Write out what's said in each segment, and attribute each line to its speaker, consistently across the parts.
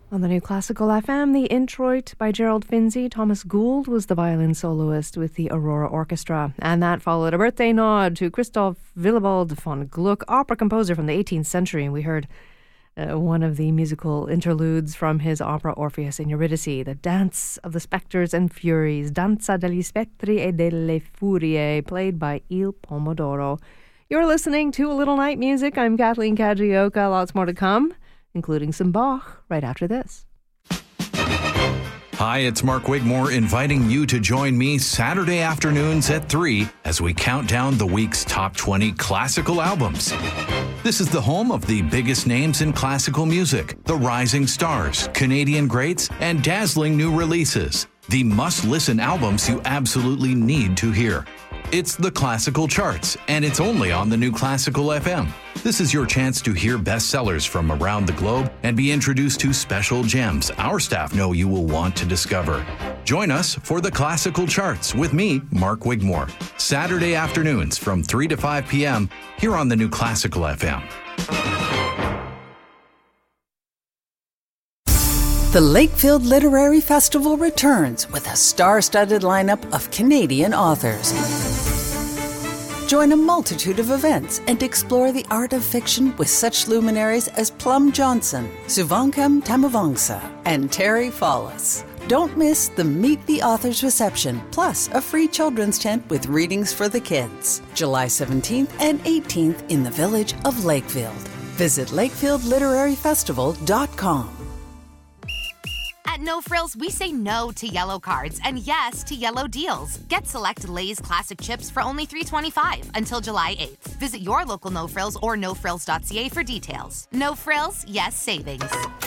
Speaker 1: On the New Classical FM, the Introit by Gerald Finzi. Thomas Gould was the violin soloist with the Aurora Orchestra. And that followed a birthday nod to Christoph Willibald von Gluck, opera composer from the 18th century. And we heard one of the musical interludes from his opera Orpheus in Eurydice, the Dance of the Spectres and Furies, Danza degli Spettri e delle Furie, played by Il Pomodoro. You're listening to A Little Night Music. I'm Kathleen Kajioka. Lots more to come, including some Bach, right after this.
Speaker 2: Hi, it's Mark Wigmore inviting you to join me Saturday afternoons at 3 as we count down the week's top 20 classical albums. This is the home of the biggest names in classical music, the rising stars, Canadian greats, and dazzling new releases. The must-listen albums you absolutely need to hear. It's the Classical Charts, and it's only on the New Classical FM. This is your chance to hear bestsellers from around the globe and be introduced to special gems our staff know you will want to discover. Join us for the Classical Charts with me, Mark Wigmore, Saturday afternoons from 3 to 5 p.m. here on the New Classical FM.
Speaker 3: The Lakefield Literary Festival returns with a star-studded lineup of Canadian authors. Join a multitude of events and explore the art of fiction with such luminaries as Plum Johnson, Suvankam Tamavangsa, and Terry Follis. Don't miss the Meet the Authors reception, plus a free children's tent with readings for the kids. July 17th and 18th in the village of Lakefield. Visit lakefieldliteraryfestival.com.
Speaker 4: At No Frills, we say no to yellow cards and yes to yellow deals. Get select Lay's classic chips for only $3.25 until July 8th. Visit your local No Frills or nofrills.ca for details. No Frills, yes savings.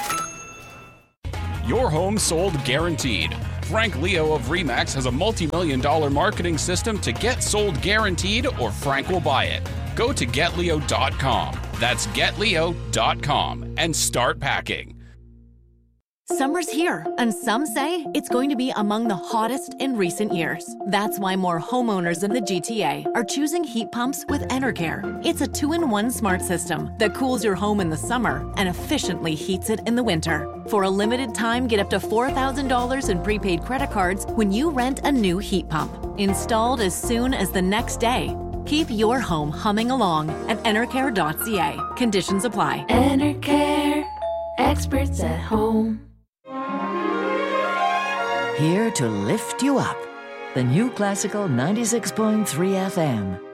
Speaker 5: Your home sold guaranteed. Frank Leo of RE/MAX has a multi-million-dollar marketing system to get sold guaranteed, or Frank will buy it. Go to getleo.com. That's getleo.com and start packing.
Speaker 6: Summer's here, and some say it's going to be among the hottest in recent years. That's why more homeowners in the GTA are choosing heat pumps with Enercare. It's a 2-in-1 smart system that cools your home in the summer and efficiently heats it in the winter. For a limited time, get up to $4,000 in prepaid credit cards when you rent a new heat pump. Installed as soon as the next day. Keep your home humming along at enercare.ca. Conditions apply.
Speaker 7: Enercare, experts at home.
Speaker 8: Here to lift you up. The New Classical 96.3 FM.